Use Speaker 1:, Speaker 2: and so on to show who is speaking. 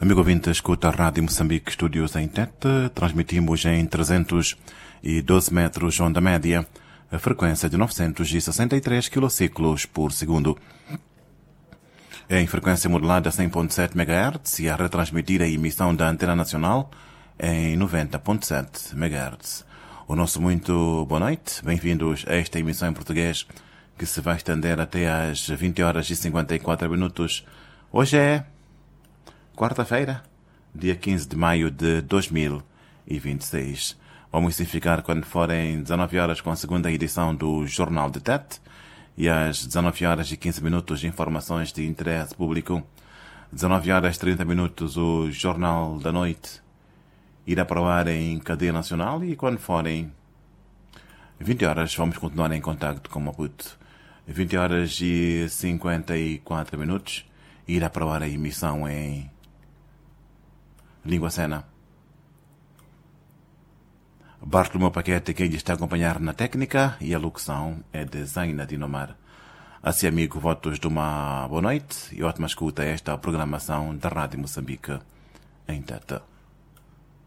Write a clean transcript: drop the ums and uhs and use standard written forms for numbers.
Speaker 1: Amigo ouvinte, escuta a Rádio Moçambique Estúdios em Tete. Transmitimos em 312 metros onda média, a frequência de 963 kciclos por segundo. Em frequência modulada 100.7 MHz e a retransmitir a emissão da Antena Nacional em 90.7 MHz. O nosso muito boa noite. Bem-vindos a esta emissão em português que se vai estender até às 20 horas e 54 minutos. Hoje é quarta-feira, dia 15 de maio de 2026. Vamos ficar quando forem 19 horas com a segunda edição do Jornal de Tete e às 19 horas e 15 minutos informações de interesse público. 19 horas e 30 minutos o Jornal da Noite irá para o ar em cadeia nacional e quando forem 20 horas vamos continuar em contacto com Maputo. 20 horas e 54 minutos irá para o ar a emissão em língua cena. Bartolomeu Paquete quem lhe está a acompanhar na técnica e a locução é de Zaina Dinomar. Assim, amigo, votos de uma boa noite e ótima escuta a esta programação da Rádio Moçambique em Tete.